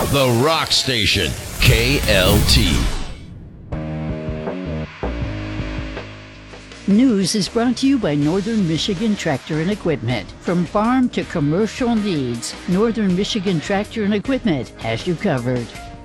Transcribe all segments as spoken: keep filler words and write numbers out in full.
The Rock Station, K L T. News is brought to you by Northern Michigan Tractor and Equipment. From farm to commercial needs, Northern Michigan Tractor and Equipment has you covered.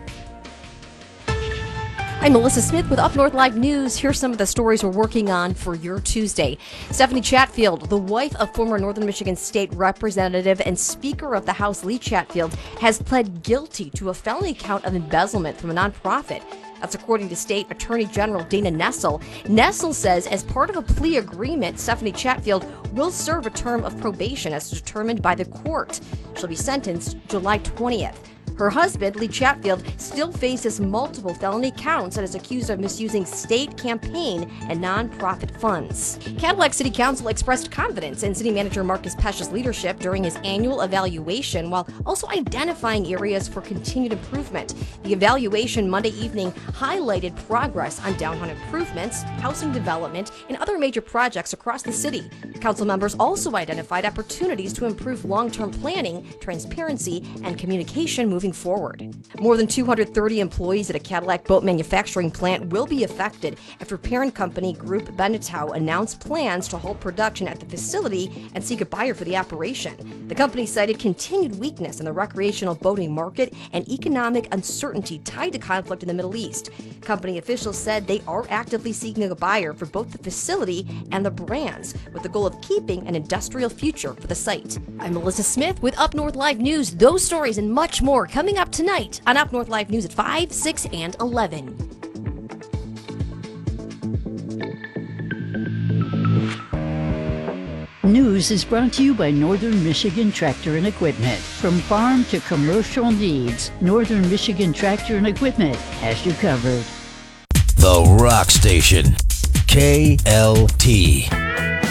I'm Melissa Smith with Up North Live News. Here's some of the stories we're working on for your Tuesday. Stephanie Chatfield, the wife of former Northern Michigan State Representative and Speaker of the House Lee Chatfield, has pled guilty to a felony count of embezzlement from a nonprofit. That's according to State Attorney General Dana Nessel. Nessel says as part of a plea agreement, Stephanie Chatfield will serve a term of probation as determined by the court. She'll be sentenced July twentieth. Her husband, Lee Chatfield, still faces multiple felony counts and is accused of misusing state campaign and nonprofit funds. Cadillac City Council expressed confidence in City Manager Marcus Pesch's leadership during his annual evaluation, while also identifying areas for continued improvement. The evaluation Monday evening highlighted progress on downtown improvements, housing development, and other major projects across the city. Council members also identified opportunities to improve long-term planning, transparency, and communication moving forward. More than two hundred thirty employees at a Cadillac boat manufacturing plant will be affected after parent company Group Beneteau announced plans to halt production at the facility and seek a buyer for the operation. The company cited continued weakness in the recreational boating market and economic uncertainty tied to conflict in the Middle East. Company officials said they are actively seeking a buyer for both the facility and the brands, with the goal of keeping an industrial future for the site. I'm Melissa Smith with Up North Live News. Those stories and much more coming up tonight on Up North Live News at five, six, and eleven. News is brought to you by Northern Michigan Tractor and Equipment. From farm to commercial needs, Northern Michigan Tractor and Equipment has you covered. The Rock Station, K L T.